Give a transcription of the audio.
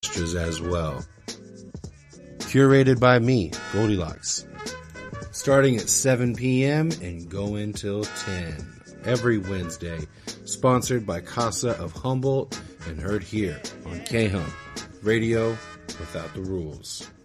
as well. Curated by me, Goldilocks. Starting at 7 p.m. and going till 10 every Wednesday. Sponsored by Casa of Humboldt and heard here on K-Hum Radio Without the Rules.